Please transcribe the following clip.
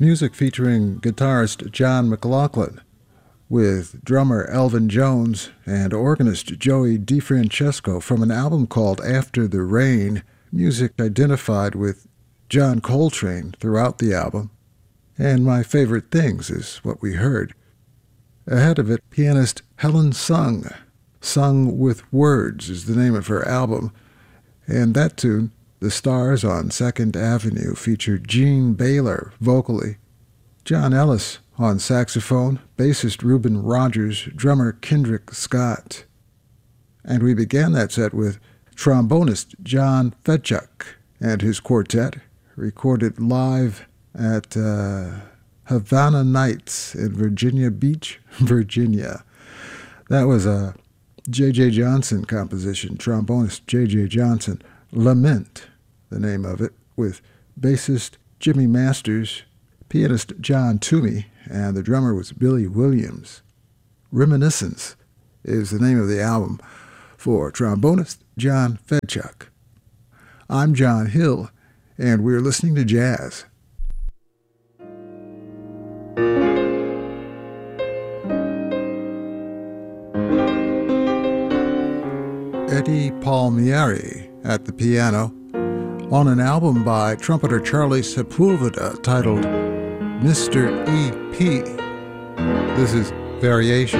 music featuring guitarist John McLaughlin, with drummer Elvin Jones and organist Joey DeFrancesco from an album called After the Rain, music identified with John Coltrane throughout the album. And My Favorite Things is what we heard. Ahead of it, pianist Helen Sung. Sung with Words is the name of her album. And that tune, The Stars on 2nd Avenue, featured Gene Baylor vocally, John Ellis on saxophone, bassist Reuben Rogers, drummer Kendrick Scott. And we began that set with trombonist John Fedchuk and his quartet, recorded live at Havana Nights in Virginia Beach, Virginia. That was a J.J. Johnson composition, trombonist J.J. Johnson. Lament, the name of it, with bassist Jimmy Masters, pianist John Toomey, and the drummer was Billy Williams. Reminiscence is the name of the album for trombonist John Fedchuk. I'm John Hill, and we're listening to jazz. Eddie Palmieri at the piano on an album by trumpeter Charlie Sepulveda titled Mr. E.P. This is Variation.